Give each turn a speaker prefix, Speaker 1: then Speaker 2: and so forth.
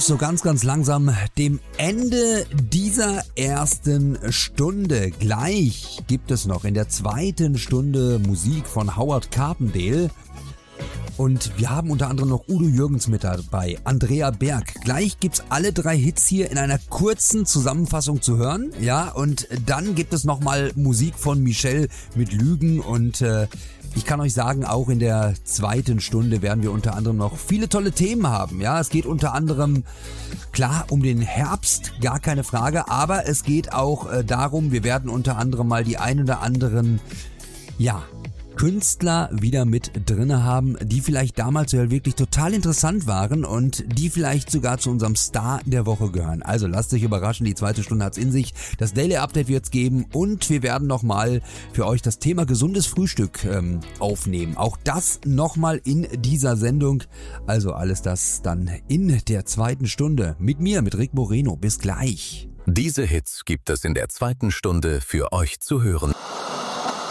Speaker 1: uns so ganz langsam dem Ende dieser ersten Stunde. Gleich gibt es noch in der zweiten Stunde Musik von Howard Carpendale. Und wir haben unter anderem noch Udo Jürgens mit dabei, Andrea Berg. Gleich gibt's alle 3 Hits hier in einer kurzen Zusammenfassung zu hören. Ja, und dann gibt es nochmal Musik von Michelle mit Lügen. Und ich kann euch sagen, auch in der zweiten Stunde werden wir unter anderem noch viele tolle Themen haben. Ja, es geht unter anderem, klar, um den Herbst, gar keine Frage. Aber es geht auch darum, wir werden unter anderem mal die ein oder anderen, Künstler wieder mit drinne haben, die vielleicht damals ja wirklich total interessant waren und die vielleicht sogar zu unserem Star der Woche gehören. Also lasst euch überraschen, die zweite Stunde hat's in sich. Das Daily Update wird's geben und wir werden nochmal für euch das Thema gesundes Frühstück aufnehmen. Auch das nochmal in dieser Sendung. Also alles das dann in der zweiten Stunde mit mir, mit Rick Moreno. Bis gleich.
Speaker 2: Diese Hits gibt es in der zweiten Stunde für euch zu hören.